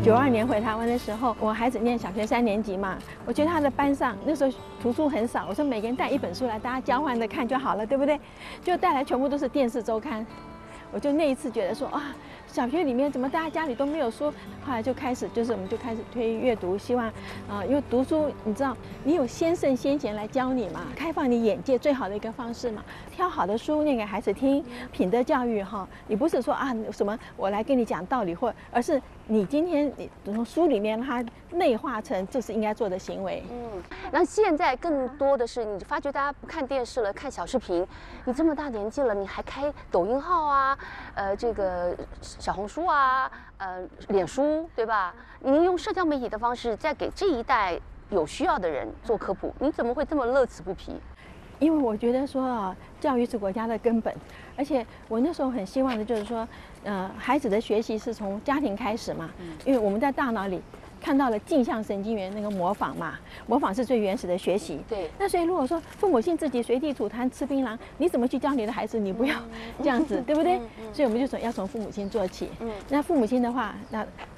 92年回台湾的时候，我孩子念小学3年级嘛，我觉得他的班上那时候图书很少，我说每个人带一本书来，大家交换着看就好了，对不对？就带来全部都是电视周刊，我就那一次觉得说啊。小学里面怎么大家家里都没有书？后来就开始，我们就开始推阅读，希望，因为读书，你知道，你有先圣先贤来教你嘛，开放你眼界最好的一个方式嘛。挑好的书念给孩子听，品德教育哈，你不是说啊什么我来跟你讲道理，而是你今天你从书里面它内化成这是应该做的行为。 那现在更多的是你发觉大家不看电视了，看小视频。你这么大年纪了，你还开抖音号啊，这个小红书啊，脸书，对吧？您用社交媒体的方式在给这一代有需要的人做科普，你怎么会这么乐此不疲？ 因为我觉得说啊，教育是国家的根本，而且我那时候很希望的就是说，孩子的学习是从家庭开始嘛，因为我们在大脑里看到了镜像神经元那个模仿嘛，模仿是最原始的学习。 对。 那所以如果说父母亲自己随地吐痰吃槟榔，你怎么去教你的孩子？你不要这样子，对不对？所以我们就要从父母亲做起。那父母亲的话，那